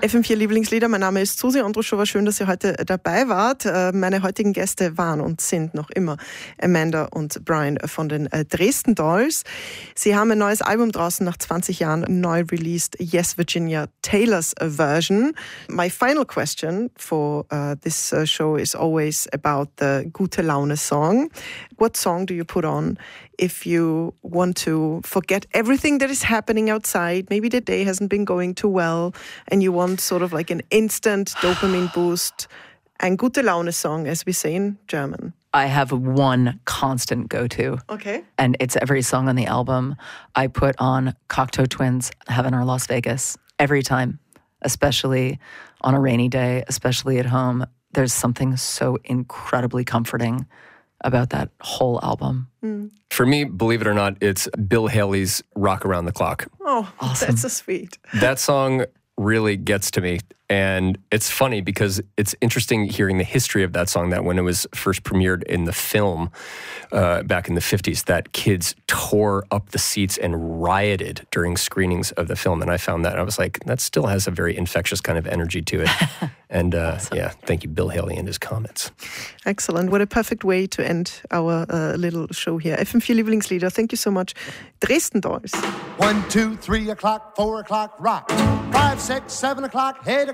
FM4 Lieblingslieder, mein Name ist Susi Andruschowa, schön, dass ihr heute dabei wart. Meine heutigen Gäste waren und sind noch immer Amanda und Brian von den Dresden Dolls. Sie haben ein neues Album draußen nach 20 Jahren, neu released, Yes Virginia, Taylor's version. My final question for this show is always about the Gute Laune song. What song do you put on if you want to forget everything that is happening outside? Maybe the day hasn't been going too well and you want sort of like an instant dopamine boost. Ein Gute Laune song, as we say in German. I have one constant go-to. Okay. And it's every song on the album. I put on Cocteau Twins, Heaven or Las Vegas, every time, especially on a rainy day, especially at home. There's something so incredibly comforting about that whole album. For me, believe it or not, it's Bill Haley's Rock Around the Clock. Oh, awesome. That's so sweet. That song really gets to me. And it's funny because it's interesting hearing the history of that song, that when it was first premiered in the film back in the 50s, that kids tore up the seats and rioted during screenings of the film. And I found that, I was like, that still has a very infectious kind of energy to it. And awesome. Yeah, thank you, Bill Haley and his comments. Excellent. What a perfect way to end our little show here. FM4 Lieblingslieder. Thank you so much. Dresden Dolls. 1, 2, 3 o'clock, 4 o'clock, rock. 5, 6, 7 o'clock, 8 o'clock.